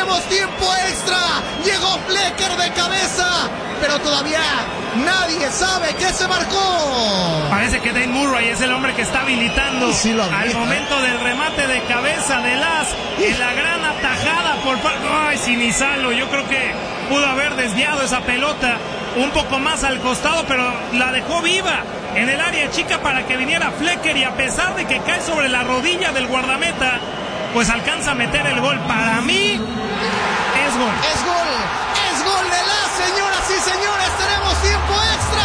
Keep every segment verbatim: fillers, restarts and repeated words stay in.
tenemos tiempo extra. Llegó Flecker de cabeza, pero todavía nadie sabe qué se marcó. Parece que Dane Murray es el hombre que está habilitando sí, lo al momento del remate de cabeza de Las, en la gran atajada por parte. Ay, Sinisalo, yo creo que pudo haber desviado esa pelota un poco más al costado, pero la dejó viva en el área chica para que viniera Flecker, y a pesar de que cae sobre la rodilla del guardameta, pues alcanza a meter el gol. Para mí es gol. Es gol, es gol de Las, señoras y señores, tenemos tiempo extra.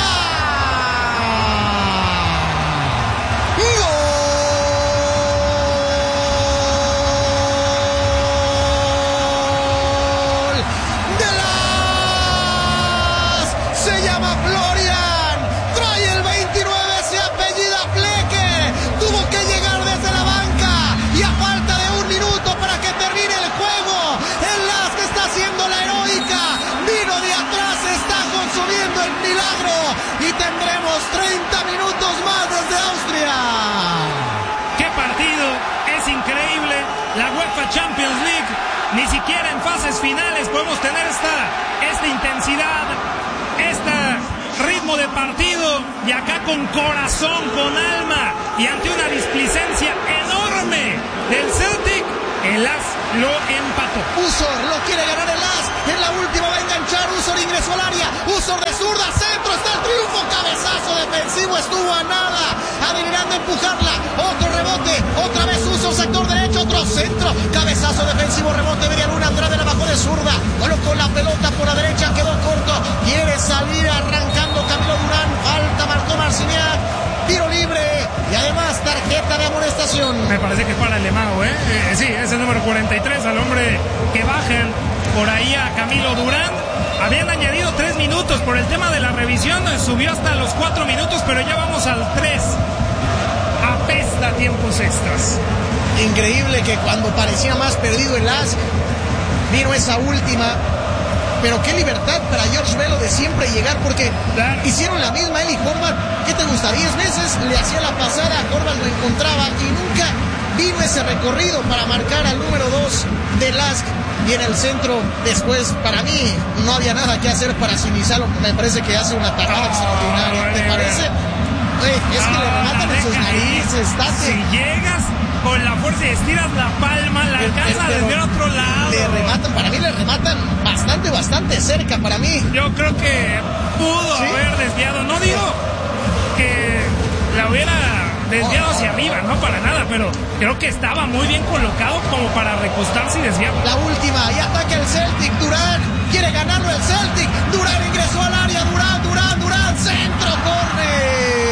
treinta minutos más desde Austria. ¡Qué partido! Es increíble. La UEFA Champions League, ni siquiera en fases finales podemos tener esta, esta intensidad, este ritmo de partido, y acá con corazón, con alma, y ante una displicencia enorme del Celtic, el As lo empató. Usor lo quiere ganar el As. En la última va a enganchar. Usor ingresó al área. Usor de zurda. Centro. Está el triunfo. Cabezazo defensivo. Estuvo a nada. Admirando de empujarla. Otro rebote. Otra vez Usor. Sector derecho. Otro centro. Cabezazo defensivo. Rebote. Media luna. Andrade la bajó de zurda. Colocó la pelota por la derecha. Quedó corto. Quiere salir arrancando Camilo Durán. Falta. Marcó Marciniak. Tiro libre y además tarjeta de amonestación. Me parece que es para el Lemao, ¿eh? ¿eh? Sí, es el número cuarenta y tres, al hombre que bajan por ahí a Camilo Durán. Habían añadido tres minutos por el tema de la revisión, subió hasta los cuatro minutos, pero ya vamos al tres. Apesta tiempos extras. Increíble que cuando parecía más perdido el As, vino esa última. Pero qué libertad para George Bello de siempre llegar, porque claro, hicieron la misma él y Horvath. ¿Qué te gusta? diez veces le hacía la pasada, Horvath lo encontraba y nunca vino ese recorrido para marcar al número dos de Lask. Y en el centro, después, para mí, no había nada que hacer para Sinisalo. Me parece que hace una tajada oh, extraordinaria. ¿Te bueno. parece? Oye, es que oh, le rematan en sus narices, Tate. Si llegas con la fuerza y estiras la palma, la alcanza desde el otro lado. Le rematan, para mí le rematan bastante, bastante cerca, para mí. Yo creo que pudo ¿Sí? haber desviado. No digo que la hubiera desviado oh, hacia arriba, no para nada, pero creo que estaba muy bien colocado como para recostarse y desviar. La última, y ataca el Celtic, Durán, quiere ganarlo el Celtic, Durán ingresó al área, Durán, Durán, Durán, centro, córner,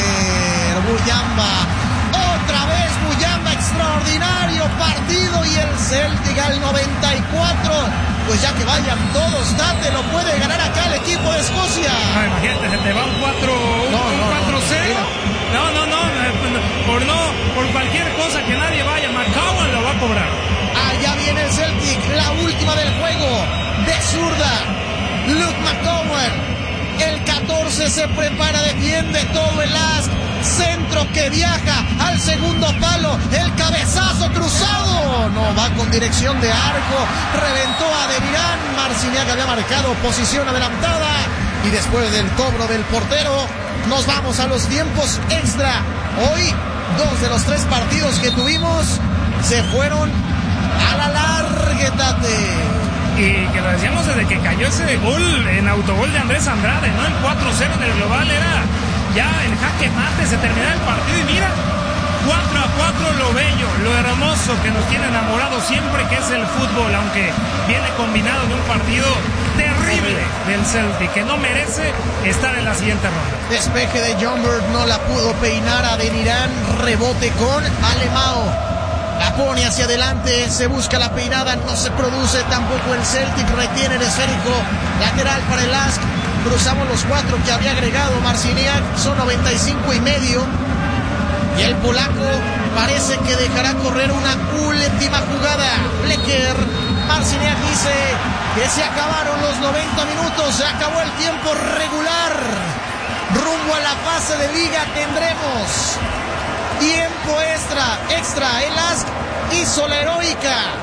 Muyamba, otra vez Muyamba, extraordinario partido, y el Celtic al noventa y cuatro, pues ya que vayan todos, Tate, lo puede ganar acá el equipo de Escocia. No, imagínate, se te va un cuatro cero. No, no, no, por no, por cualquier cosa que nadie vaya, McCowan lo va a cobrar. Allá viene el Celtic, la última del juego, de zurda, Luke McCowan, el catorce se prepara, defiende todo el Lask, centro que viaja al segundo palo, el cabezazo cruzado, no va con dirección de arco, reventó a Demirán, Marciniak había marcado posición adelantada, y después del cobro del portero, nos vamos a los tiempos extra. Hoy, dos de los tres partidos que tuvimos se fueron a la larga, Tate. Y que lo decíamos desde que cayó ese gol en autogol de Andrés Andrade, ¿no? El cuatro cero en el global era ya el jaque mate, se terminaba el partido y mira, cuatro a cuatro, lo bello, lo hermoso que nos tiene enamorados siempre, que es el fútbol, aunque viene combinado de un partido terrible del Celtic, que no merece estar en la siguiente ronda. Despeje de John Bird, no la pudo peinar a Benirán, rebote con Alemão. La pone hacia adelante, se busca la peinada, no se produce tampoco el Celtic, retiene el esférico, lateral para el Lask, cruzamos los cuatro que había agregado Marciniak, son noventa y cinco y medio, y el polaco parece que dejará correr una última jugada. Flecker, Marciniak dice que se acabaron los noventa minutos, se acabó el tiempo regular, rumbo a la fase de liga tendremos tiempo extra, extra, el Lask hizo la heroica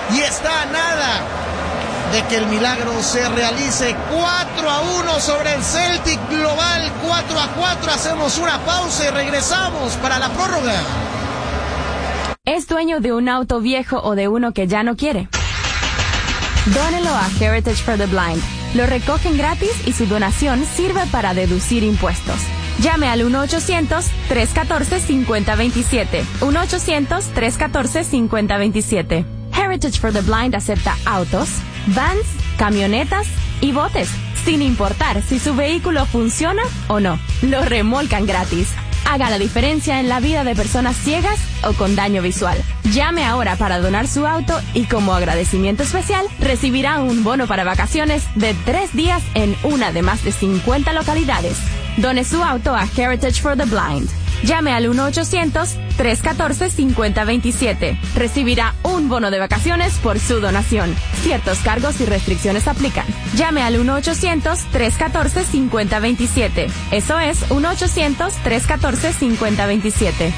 y está a nada de que el milagro se realice. Cuatro a uno sobre el Celtic, global cuatro a cuatro. Hacemos una pausa y regresamos para la prórroga. ¿Es dueño de un auto viejo o de uno que ya no quiere? Dónelo a Heritage for the Blind. Lo recogen gratis y su donación sirve para deducir impuestos. Llame al uno ochocientos, tres uno cuatro, cinco cero dos siete. uno ochocientos, tres uno cuatro, cinco cero dos siete. Heritage for the Blind acepta autos, vans, camionetas y botes, sin importar si su vehículo funciona o no. Lo remolcan gratis. Haga la diferencia en la vida de personas ciegas o con daño visual. Llame ahora para donar su auto y como agradecimiento especial recibirá un bono para vacaciones de tres días en una de más de cincuenta localidades. Done su auto a Heritage for the Blind. Llame al uno ochocientos, tres uno cuatro, cinco cero dos siete. Recibirá un bono de vacaciones por su donación. Ciertos cargos y restricciones aplican. Llame al uno ochocientos, tres uno cuatro, cinco cero dos siete. Eso es uno ochocientos, tres uno cuatro, cinco cero dos siete.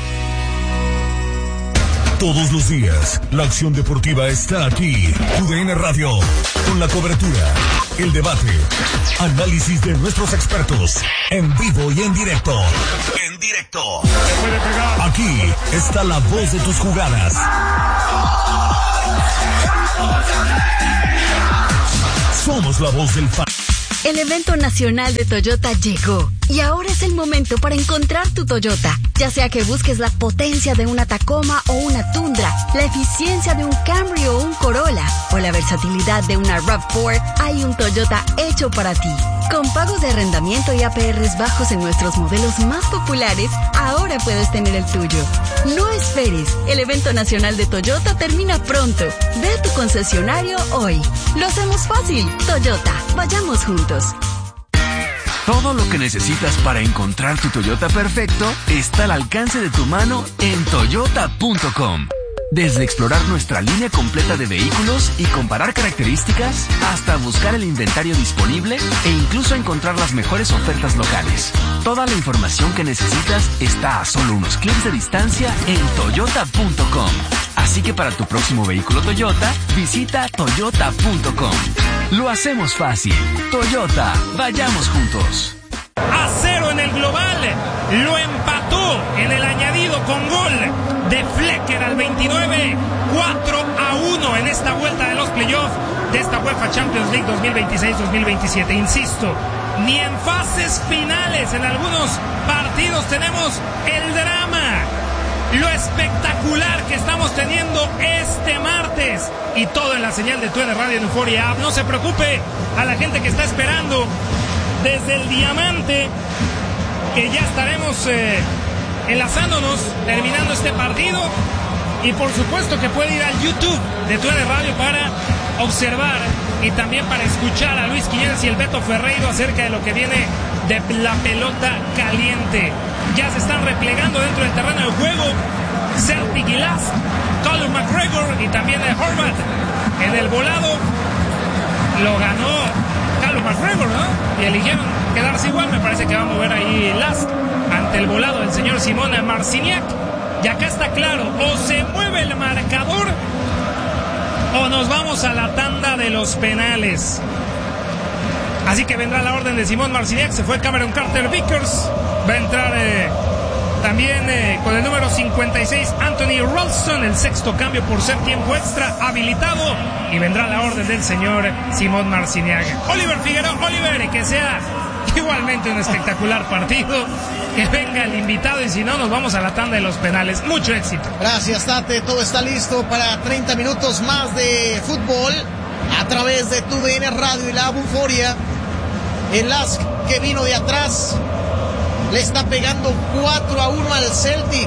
Todos los días, la acción deportiva está aquí. Tu D N Radio, con la cobertura, el debate, análisis de nuestros expertos, en vivo y en directo. En directo. Aquí está la voz de tus jugadas. Somos la voz del fan. El evento nacional de Toyota llegó y ahora es el momento para encontrar tu Toyota. Ya sea que busques la potencia de una Tacoma o una Tundra, la eficiencia de un Camry o un Corolla, o la versatilidad de una RAV cuatro, hay un Toyota hecho para ti. Con pagos de arrendamiento y A P Rs bajos en nuestros modelos más populares, ahora puedes tener el tuyo. No esperes, el evento nacional de Toyota termina pronto. Ve a tu concesionario hoy. Lo hacemos fácil. Toyota, vayamos juntos. Todo lo que necesitas para encontrar tu Toyota perfecto está al alcance de tu mano en toyota punto com. Desde explorar nuestra línea completa de vehículos y comparar características, hasta buscar el inventario disponible e incluso encontrar las mejores ofertas locales. Toda la información que necesitas está a solo unos clics de distancia en toyota punto com. Así que para tu próximo vehículo Toyota, visita toyota punto com. Lo hacemos fácil. Toyota, vayamos juntos. A cero en el global, lo empató en el añadido con gol de Flecker al veintinueve, cuatro a uno en esta vuelta de los playoffs de esta UEFA Champions League dos mil veintiséis dos mil veintisiete. Insisto, ni en fases finales en algunos partidos tenemos el drama, lo espectacular que estamos teniendo este martes, y todo en la señal de Tu D N Radio en Euphoria App. No se preocupe a la gente que está esperando desde el Diamante, que ya estaremos eh, enlazándonos, terminando este partido, y por supuesto que puede ir al YouTube de Tu D N Radio para observar y también para escuchar a Luis Quiñones y el Beto Ferreiro acerca de lo que viene de la pelota caliente. Ya se están replegando dentro del terreno de juego Celtic y Lask, Conor McGregor y también de Horvat. En el volado lo ganó Carlos McGregor, ¿no? Y eligieron quedarse igual. Me parece que va a mover ahí Lask ante el volado del señor Simón Marciniak. Y acá está claro, o se mueve el marcador o nos vamos a la tanda de los penales. Así que vendrá la orden de Simón Marciniak. Se fue Cameron Carter Vickers. Va a entrar eh, también eh, con el número cincuenta y seis Anthony Ralston, el sexto cambio por ser tiempo extra habilitado. Y vendrá la orden del señor Simón Marciniak. Oliver Figueroa, Oliver, y que sea igualmente un espectacular partido. Que venga el invitado, y si no, nos vamos a la tanda de los penales. Mucho éxito. Gracias, Tate. Todo está listo para treinta minutos más de fútbol a través de Tu D N Radio y la Euphoria. El Lask, que vino de atrás, le está pegando cuatro a uno al Celtic.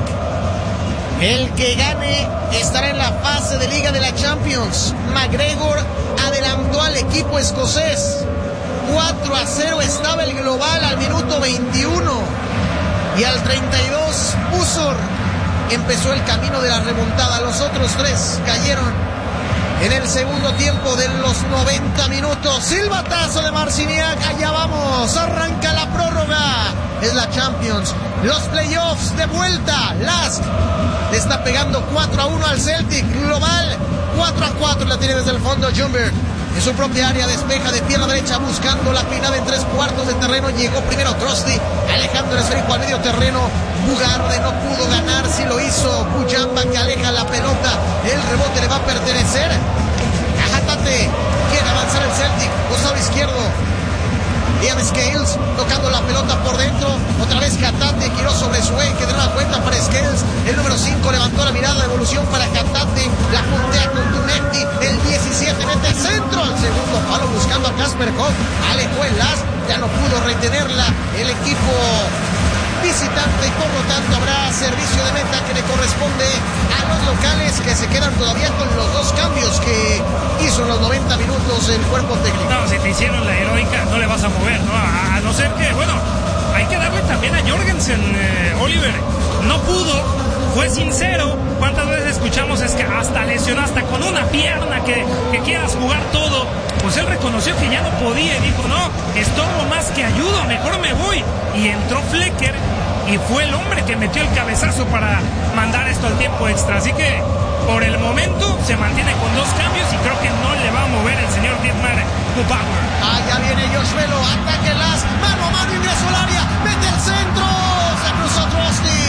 El que gane estará en la fase de Liga de la Champions. McGregor adelantó al equipo escocés. cuatro a cero estaba el global al minuto veintiuno. Y al treinta y dos, Usor empezó el camino de la remontada. Los otros tres cayeron en el segundo tiempo de los noventa minutos. Silbatazo de Marciniak. Allá vamos. Arranca la prórroga. Es la Champions. Los playoffs de vuelta. Lask le está pegando cuatro a uno al Celtic. Global cuatro a cuatro, la tiene desde el fondo Ljungberg. En su propia área despeja de pierna derecha buscando la peinada en tres cuartos de terreno. Llegó primero Trusty, alejando el esférico al medio terreno. Bugarde no pudo ganar, si lo hizo Bujamba, que aleja la pelota. El rebote le va a pertenecer a Hatate. Quiere avanzar el Celtic, costado izquierdo. Ian Scales tocando la pelota por dentro. Otra vez Hatate giró sobre Sway, que de nueva cuenta para Scales. El número cinco levantó la mirada, evolución para Hatate. La puntea con Tunecti. El diecisiete mete el centro al segundo palo buscando a Casper Hoff. Alejó el as, ya no pudo retenerla el equipo visitante y por lo tanto habrá servicio de meta que le corresponde a los locales, que se quedan todavía con los dos cambios que hizo en los noventa minutos el cuerpo técnico. No, si te hicieron la heroica no le vas a mover, ¿no? A, a no ser que, bueno, hay que darle también a Jorgensen, eh, Oliver. No pudo, fue sincero. ¿Cuántas veces escuchamos es que hasta lesionó, hasta con una pierna que, que quieras jugar todo? Pues él reconoció que ya no podía y dijo, no, estorbo más que ayudo, mejor me voy. Y entró Flecker y fue el hombre que metió el cabezazo para mandar esto al tiempo extra. Así que por el momento se mantiene con dos cambios y creo que no le va a mover el señor Dietmar Power. Allá viene Josh Velo, ataque las, mano a mano, ingreso al área, mete el centro, se cruzó Trusty.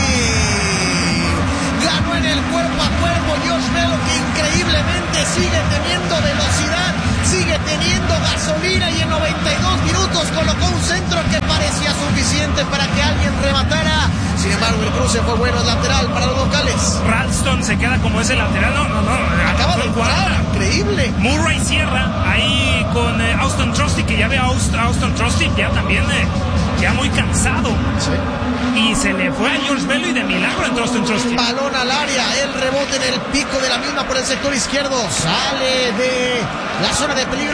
Ganó en el cuerpo a cuerpo Josh Velo, que increíblemente sigue teniendo velocidad, sigue teniendo gasolina, y en noventa y dos minutos colocó un centro que parecía suficiente para que alguien rematara. Sin embargo, el cruce fue bueno, es lateral para los locales. Ralston se queda como ese lateral, no, no, no, acaba de entrar, increíble. Murray cierra ahí con eh, Auston Trusty, que ya ve a Aust- Auston Trusty ya también eh, ya muy cansado. Sí. Y se le fue a George Bello y de milagro entró Auston Trusty. Balón al área, el rebote en el pico de la misma por el sector izquierdo. Sale de la zona de peligro